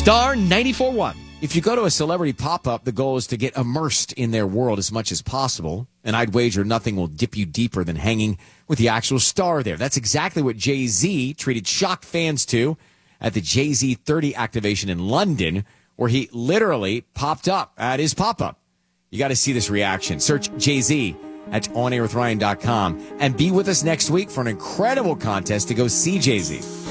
Star 94.1. If you go to a celebrity pop-up, the goal is to get immersed in their world as much as possible. And I'd wager nothing will dip you deeper than hanging with the actual star there. That's exactly what Jay-Z treated shocked fans to at the Jay-Z 30 activation in London, where he literally popped up at his pop-up. You got to see this reaction. Search Jay-Z at onairwithryan.com and be with us next week for an incredible contest to go see Jay-Z.